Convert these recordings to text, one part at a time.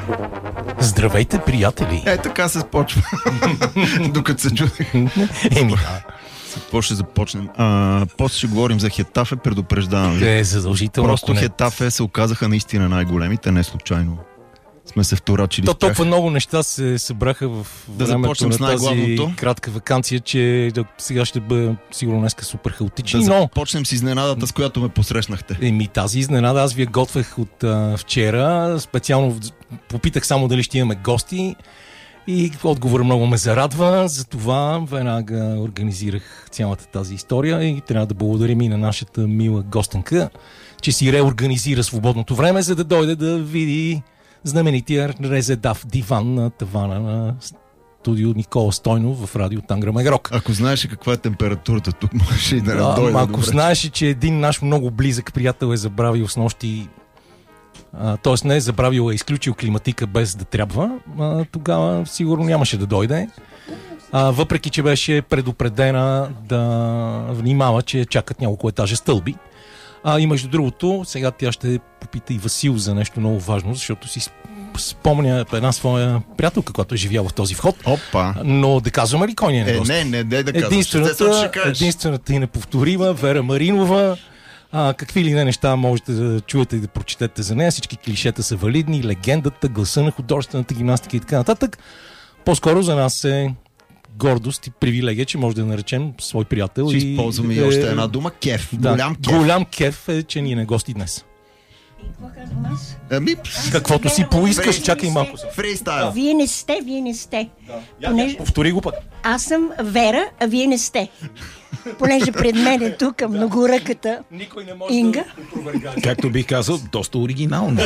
Здравейте, приятели! Така се почва. Докато се чудих. Да. Какво ще започнем? После ще говорим за Хетафе, предупреждавам ви. Задължително. Просто Хетафе се оказаха наистина най-големите, не случайно. Сме се вторачили с тях. Толкова много неща се събраха в времето на тази кратка ваканция, че сега ще бъде сигурно днеска супер хаотични. Да започнем с изненадата, с която ме посрещнахте. Тази изненада аз ви я готвех от вчера. Специално попитах само дали ще имаме гости и отговор много ме зарадва. Затова веднага организирах цялата тази история и трябва да благодарим и на нашата мила гостенка, че си реорганизира свободното време, за да дойде да види знаменития резедав диван на тавана на студио Никола Стойнов в радио Тангра Рок. Ако знаеш каква е температурата тук, можеш и да не дойде. Ако знаеш, че един наш много близък приятел е забравил снощи, т.е. не е забравил, е изключил климатика без да трябва, тогава сигурно нямаше да дойде. Въпреки че беше предупредена да внимава, че чакат няколко етажа стълби. И между другото, сега тя ще попита и Васил за нещо много важно, защото си спомня една своя приятелка, която е живяла в този вход. Опа! Но да казваме ли кой не е гост? Не да казваш. Единствената и неповторима Вера Маринова. Какви ли не неща можете да чуете и да прочетете за нея. Всички клишета са валидни, легендата, гласа на художествената гимнастика и така нататък. По-скоро за нас е гордост и привилегия, че може да наречем свой приятел. Ще използваме и още една дума. Кеф. Да, голям кеф е, че ни не гости днес. И какво казвам аз? Каквото си поискаш, чакай малко. Фристайл. Вие не сте. Да. Повтори го пък. Аз съм Вера, а вие не сте. Понеже пред мен е тук многоръката Инга. Както бих казал, доста оригинално.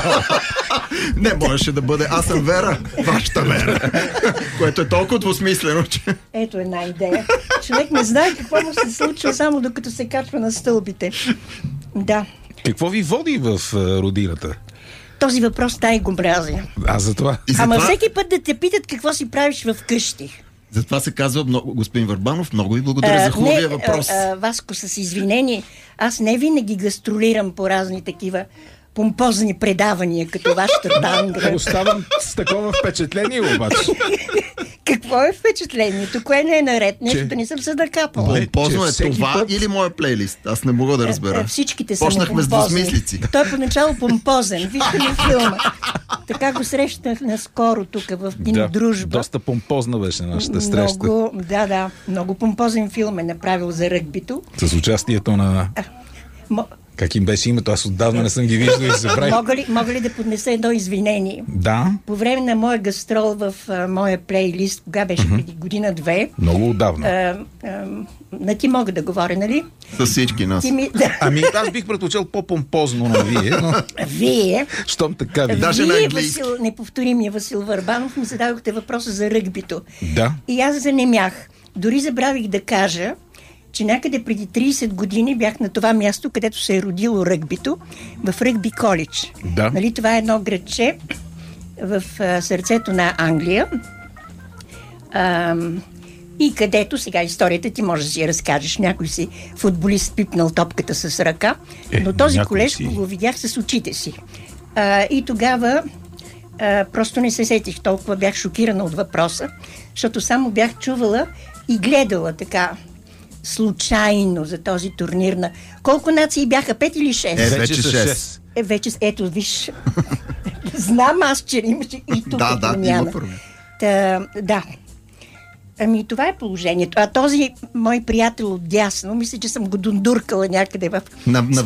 Не можеше да бъде аз съм Вера, вашата Вера. Което е толкова двусмислено, че... Ето една идея. Човек не знае какво му се случва само докато се качва на стълбите. Да. Какво ви води в родината? Този въпрос тай го мразя. За това. Ама всеки път да те питат какво си правиш в къщи. Затова се казва, господин Върбанов, много ви благодаря за хубавия въпрос. Васко, с извинение, аз не винаги гастролирам по разни такива помпозни предавания, като вашата Тангра. Оставам с такова впечатление обаче. Какво е впечатлението? Кое не е наред? Нещо не съм се накапала. Помпозно е това или моя плейлист? Аз не мога да разбера. Всичките са почнахме с двусмислици. Той е поначало помпозен. Вижте ли филма? Така го срещнах наскоро тук в Дружба. Доста помпозна беше нашата среща. Много помпозен филм е направил за ръгбито. С участието на... Как им беше името? Аз отдавна не съм ги виждал и забравих. Мога ли да поднеса едно извинение? Да. По време на моя гастрол в моя плейлист, кога беше преди година-две. Много отдавна. На ти мога да говоря, нали? С всички нас. Аз бих предпочел по-помпозно на вие, но... Вие? Щом така ви. Даже на английски. Неповторимия Васил Върбанов, ми зададохте въпроса за ръгбито. Да. И аз занемях. Дори забравих да кажа, че някъде преди 30 години бях на това място, където се е родило ръгбито, в Ръгби коледж. Да. Нали, това е едно градче в сърцето на Англия. И където, сега историята ти може да си я разкажеш. Някой си футболист пипнал топката с ръка, но този колеж го видях с очите си. И тогава просто не се сетих толкова, бях шокирана от въпроса, защото само бях чувала и гледала така случайно за този турнир на... Колко нации бяха? 5 или 6? Вече 6. Ето, виж. Знам аз, че имаше и тук промяна. Да. Ами това е положението. А този мой приятел от дясно, мисля, че съм го дундуркала някъде в